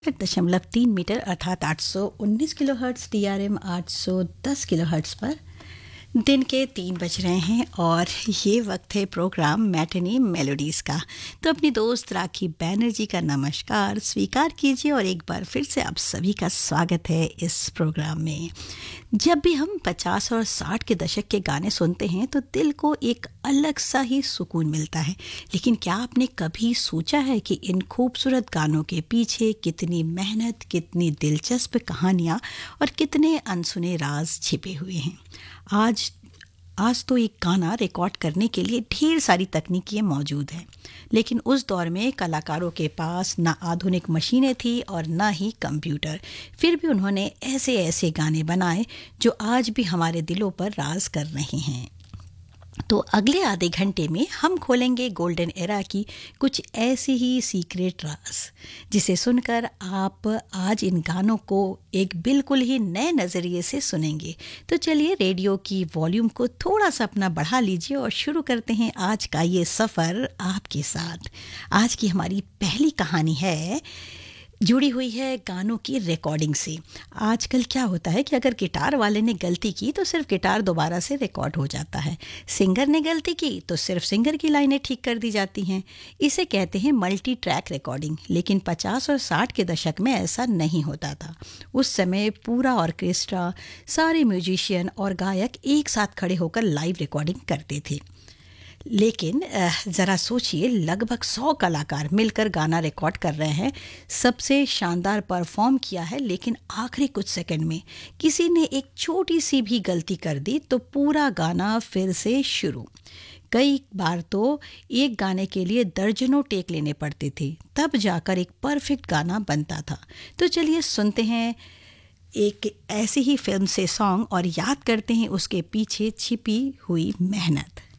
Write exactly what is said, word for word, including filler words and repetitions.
दशमलव तीन मीटर अर्थात आठ सौ उन्नीस kilo hertz T R M आठ सौ दस किलो हर्ट्स पर दिन के तीन बज रहे हैं और ये वक्त है प्रोग्राम मैटिनी मेलोडीज़ का। तो अपनी दोस्त राखी बैनर्जी का नमस्कार स्वीकार कीजिए और एक बार फिर से आप सभी का स्वागत है इस प्रोग्राम में। जब भी हम पचास और साठ के दशक के गाने सुनते हैं तो दिल को एक अलग सा ही सुकून मिलता है, लेकिन क्या आपने कभी सोचा है कि इन खूबसूरत गानों के पीछे कितनी मेहनत, कितनी दिलचस्प कहानियाँ और कितने अनसुने राज छिपे हुए हैं। आज आज तो एक गाना रिकॉर्ड करने के लिए ढेर सारी तकनीकें मौजूद हैं, लेकिन उस दौर में कलाकारों के पास ना आधुनिक मशीनें थी और ना ही कंप्यूटर। फिर भी उन्होंने ऐसे ऐसे गाने बनाए जो आज भी हमारे दिलों पर राज कर रहे हैं। तो अगले आधे घंटे में हम खोलेंगे गोल्डन एरा की कुछ ऐसी ही सीक्रेट राज, जिसे सुनकर आप आज इन गानों को एक बिल्कुल ही नए नज़रिए से सुनेंगे। तो चलिए रेडियो की वॉल्यूम को थोड़ा सा अपना बढ़ा लीजिए और शुरू करते हैं आज का ये सफ़र आपके साथ। आज की हमारी पहली कहानी है जुड़ी हुई है गानों की रिकॉर्डिंग से। आजकल क्या होता है कि अगर गिटार वाले ने गलती की तो सिर्फ गिटार दोबारा से रिकॉर्ड हो जाता है, सिंगर ने गलती की तो सिर्फ सिंगर की लाइनें ठीक कर दी जाती हैं। इसे कहते हैं मल्टी ट्रैक रिकॉर्डिंग। लेकिन पचास और साठ के दशक में ऐसा नहीं होता था। उस समय पूरा ऑर्केस्ट्रा, सारे म्यूजिशियन और गायक एक साथ खड़े होकर लाइव रिकॉर्डिंग करते थे। लेकिन ज़रा सोचिए, लगभग सौ कलाकार मिलकर गाना रिकॉर्ड कर रहे हैं, सबसे शानदार परफॉर्म किया है, लेकिन आखिरी कुछ सेकंड में किसी ने एक छोटी सी भी गलती कर दी तो पूरा गाना फिर से शुरू। कई बार तो एक गाने के लिए दर्जनों टेक लेने पड़ते थे, तब जाकर एक परफेक्ट गाना बनता था। तो चलिए सुनते हैं एक ऐसी ही फिल्म से सॉन्ग और याद करते हैं उसके पीछे छिपी हुई मेहनत।